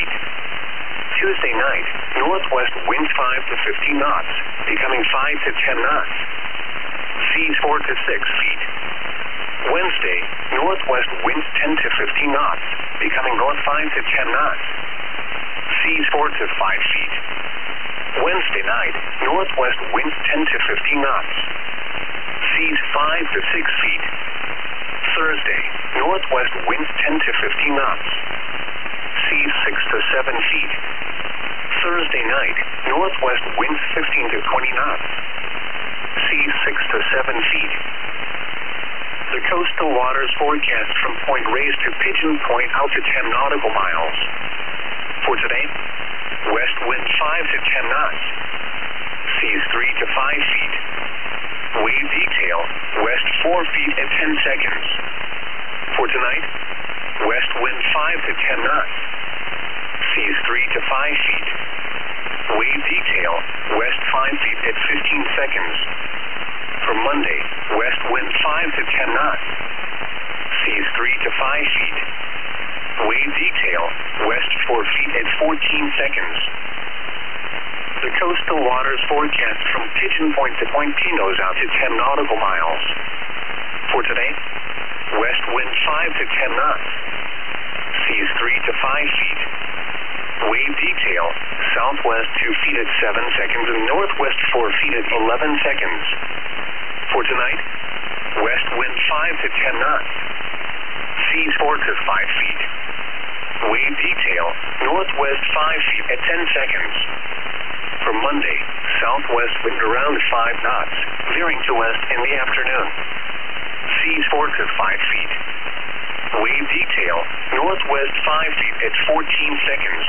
feet. Tuesday night, northwest winds 5 to 15 knots, becoming 5 to 10 knots. Seas 4 to 6 feet. Wednesday, northwest winds 10 to 15 knots, becoming north 5 to 10 knots. Seas 4 to 5 feet. Wednesday night, northwest winds 10 to 15 knots. Seas 5 to 6 feet. Thursday, northwest winds 10 to 15 knots. Seas 6 to 7 feet. Thursday night, northwest winds 15 to 20 knots. Seas 6 to 7 feet. The coastal waters forecast from Point Reyes to Pigeon Point out to 10 nautical miles. For today, west wind 5 to 10 knots. Seas 3 to 5 feet. Wave detail, west 4 feet at 10 seconds. For tonight, west wind 5 to 10 knots. Seas 3 to 5 feet. Wave detail, west 5 feet at 15 seconds. For Monday, west wind 5 to 10 knots. Seas 3 to 5 feet. Wave detail, west 4 feet at 14 seconds. The coastal waters forecast from Pigeon Point to Point Pinos out to 10 nautical miles. For today, west wind 5 to 10 knots. Seas 3 to 5 feet. Wave detail, southwest 2 feet at 7 seconds and northwest 4 feet at 11 seconds. For tonight, west wind 5 to 10 knots. Seas 4 to 5 feet. Wave detail, northwest 5 feet at 10 seconds. For Monday, southwest wind around 5 knots, veering to west in the afternoon. Seas 4 to 5 feet. Wave detail, northwest 5 feet at 14 seconds.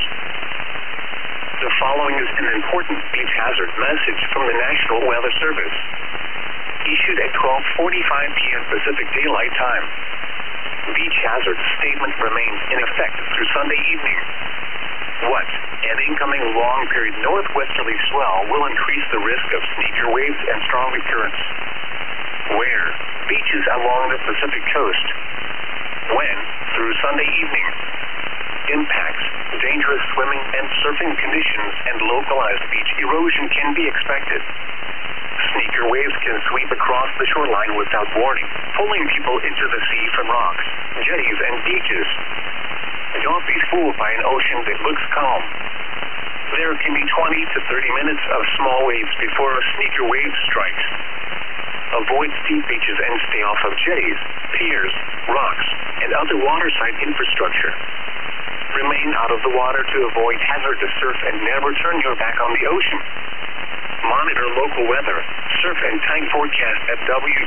The following is an important beach hazard message from the National Weather Service. Issued at 12:45 p.m. Pacific Daylight Time. Beach hazard statement remains in effect through Sunday evening. What? An incoming long-period northwesterly swell will increase the risk of sneaker waves and stronger currents. Where? Beaches along the Pacific coast. When? Through Sunday evening. Impacts, dangerous swimming and surfing conditions, and localized beach erosion can be expected. Sneaker waves can sweep across the shoreline without warning, pulling people into the sea from rocks, jetties, and beaches. Don't be fooled by an ocean that looks calm. There can be 20 to 30 minutes of small waves before a sneaker wave strikes. Avoid steep beaches and stay off of jetties, piers, rocks, and other waterside infrastructure. Remain out of the water to avoid hazardous surf and never turn your back on the ocean. Monitor local weather, surf and time forecast at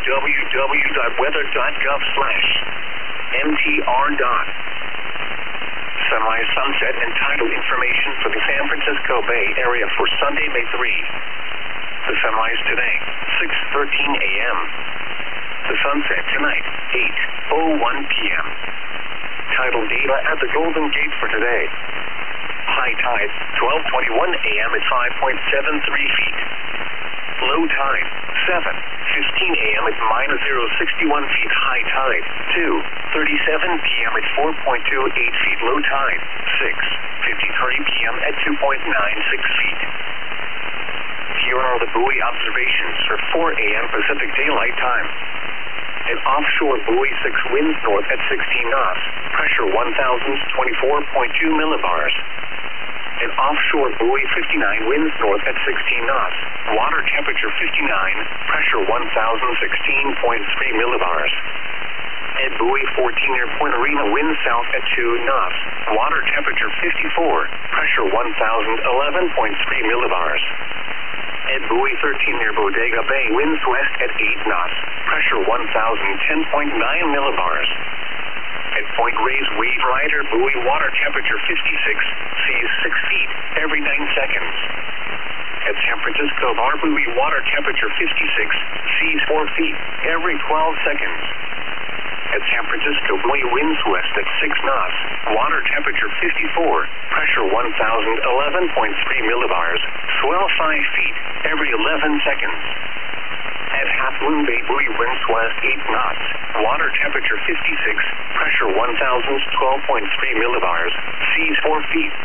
www.weather.gov/mtr. Sunrise, sunset, and tidal information for the San Francisco Bay Area for Sunday, May 3. The sunrise today, 6:13 a.m. The sunset tonight, 8:01 p.m. Tidal data at the Golden Gate for today. High tide, 12:21 a.m. at 5.73 feet. Low tide, 7:15 a.m. at -0.61 feet. High tide, 2:37 p.m. at 4.28 feet. Low tide, 6:53 p.m. at 2.96 feet. Here are the buoy observations for 4 a.m. Pacific Daylight Time. An offshore buoy 6 winds north at 16 knots, pressure 1,024.2 millibars. An offshore buoy 59 winds north at 16 knots, water temperature 59, pressure 1,016.3 millibars. At buoy 14 near Point Arena, winds south at 2 knots, water temperature 54, pressure 1,011.3 millibars. At buoy 13 near Bodega Bay, winds west at 8 knots, pressure 1,010.9 millibars. At Point Reyes Wave Rider buoy, water temperature 56, seas 6 feet every 9 seconds. At San Francisco Bar buoy, water temperature 56, seas 4 feet every 12 seconds. At San Francisco buoy, winds west at 6 knots, water temperature 54, pressure 1,011.3 millibars, swell 5 feet every 11 seconds. At Half Moon Bay buoy, winds west 8 knots, water temperature 56, pressure 1,012.3 millibars, seas 4 feet